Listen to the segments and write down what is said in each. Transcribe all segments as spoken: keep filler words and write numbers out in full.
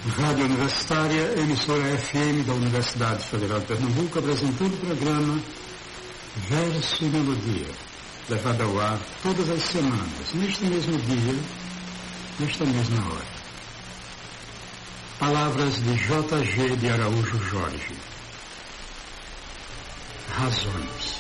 Rádio Universitária, emissora F M da Universidade Federal de Pernambuco, apresentando o programa Verso e Melodia, levado ao ar todas as semanas, neste mesmo dia, nesta mesma hora. Palavras de J G de Araújo Jorge. Razões.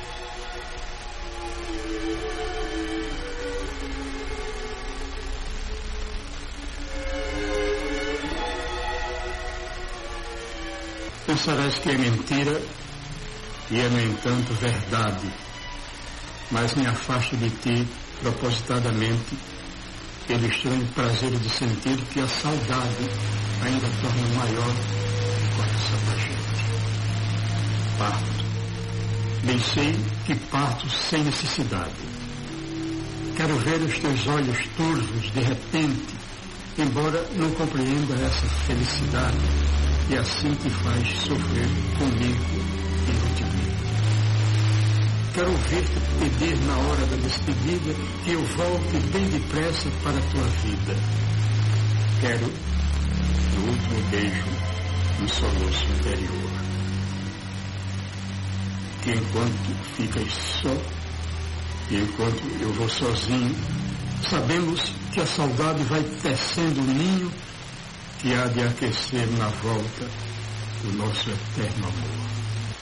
Pensarás que é mentira e é, no entanto, verdade, mas me afasto de ti propositadamente pelo estranho prazer de sentir que a saudade ainda torna maior o coração da gente. Parto. Bem sei que parto sem necessidade. Quero ver os teus olhos turvos de repente, embora não compreenda essa felicidade que assim te faz sofrer comigo inutilmente. Quero ouvir-te pedir na hora da despedida que eu volte bem depressa para a tua vida. Quero, no último beijo, um soluço interior. Que enquanto ficas só, e enquanto eu vou sozinho, sabemos que a saudade vai tecendo um ninho que há de aquecer na volta o nosso eterno amor.